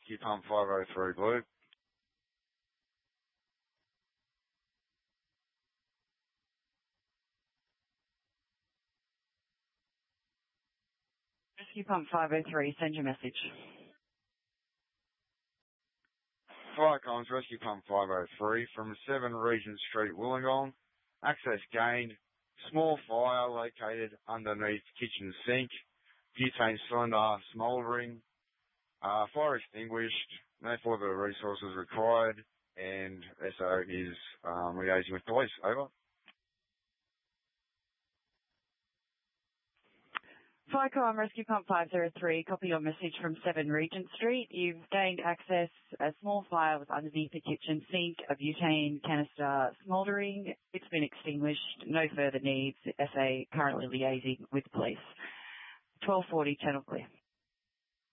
Rescue Pump 503 Blue. Rescue Pump 503, send your message. Fire comms Rescue Pump 503 from 7 Regent Street, Wollongong. Access gained. Small fire located underneath kitchen sink. Butane cylinder smouldering. Fire extinguished. No further resources required. And SO is liaising with police. Over. Firecom Rescue Pump 503, copy your message from 7 Regent Street. You've gained access. A small fire was underneath the kitchen sink, a butane canister smouldering. It's been extinguished. No further needs. SA currently liaising with police. 1240 Channel Clear.